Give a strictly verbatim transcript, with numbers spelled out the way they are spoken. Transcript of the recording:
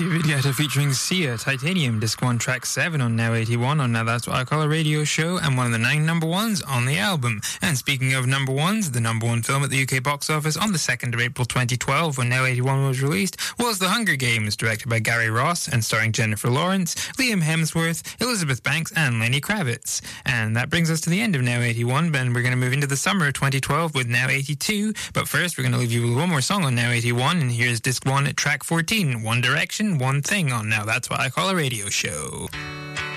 David Guetta featuring Sia, Titanium, Disc one, Track seven on Now eighty-one on Now That's What I Call a Radio Show, and one of the nine number ones on the album. And speaking of number ones, the number one film at the U K box office on the second of April twenty twelve, when Now eighty-one was released, was The Hunger Games, directed by Gary Ross and starring Jennifer Lawrence, Liam Hemsworth, Elizabeth Banks, and Lenny Kravitz. And that brings us to the end of Now eighty-one, and we're going to move into the summer of twenty twelve with Now eighty-two. But first, we're going to leave you with one more song on Now eighty-one, and here's Disc one, Track fourteen, One Direction, One Thing on Now That's What I Call a Radio Show.